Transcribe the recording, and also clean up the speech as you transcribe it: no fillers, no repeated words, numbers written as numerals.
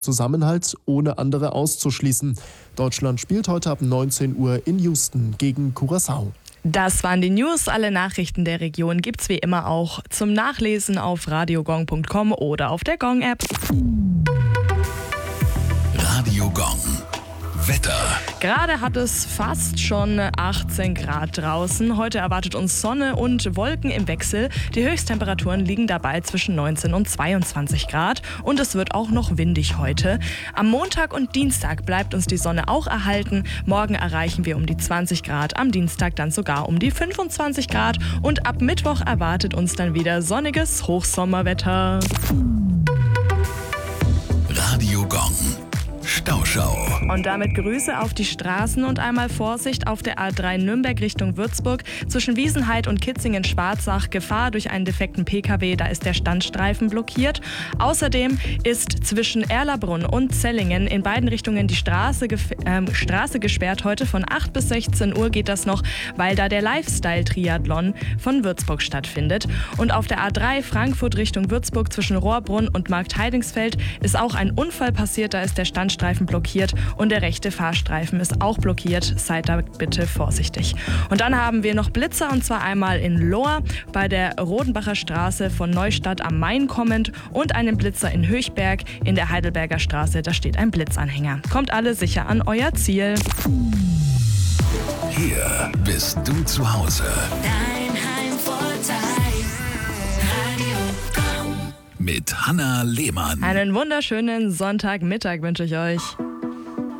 Zusammenhalt, ohne andere auszuschließen. Deutschland spielt heute ab 19 Uhr in Houston gegen Curaçao. Das waren die News. Alle Nachrichten der Region gibt's wie immer auch zum Nachlesen auf radiogong.com oder auf der Gong-App. Radio Gong. Wetter. Gerade hat es fast schon 18 Grad draußen. Heute erwartet uns Sonne und Wolken im Wechsel. Die Höchsttemperaturen liegen dabei zwischen 19 und 22 Grad. Und es wird auch noch windig heute. Am Montag und Dienstag bleibt uns die Sonne auch erhalten. Morgen erreichen wir um die 20 Grad, am Dienstag dann sogar um die 25 Grad. Und ab Mittwoch erwartet uns dann wieder sonniges Hochsommerwetter. Radio Gong. Stauschau. Und damit Grüße auf die Straßen und einmal Vorsicht auf der A3 Nürnberg Richtung Würzburg. Zwischen Wiesenheid und Kitzingen-Schwarzach Gefahr durch einen defekten PKW, da ist der Standstreifen blockiert. Außerdem ist zwischen Erlabrunn und Zellingen in beiden Richtungen die Straße gesperrt. Heute von 8 bis 16 Uhr geht das noch, weil da der Lifestyle-Triathlon von Würzburg stattfindet. Und auf der A3 Frankfurt Richtung Würzburg zwischen Rohrbrunn und Markt-Heidingsfeld ist auch ein Unfall passiert, da ist der Standstreifen blockiert und der rechte Fahrstreifen ist auch blockiert. Seid da bitte vorsichtig. Und dann haben wir noch Blitzer, und zwar einmal in Lohr bei der Rodenbacher Straße von Neustadt am Main kommend und einen Blitzer in Höchberg in der Heidelberger Straße. Da steht ein Blitzanhänger. Kommt alle sicher an euer Ziel. Hier bist du zu Hause. Dein Heimvorteil. Radio Gong. Mit Hanna Lehmann. Einen wunderschönen Sonntagmittag wünsche ich euch.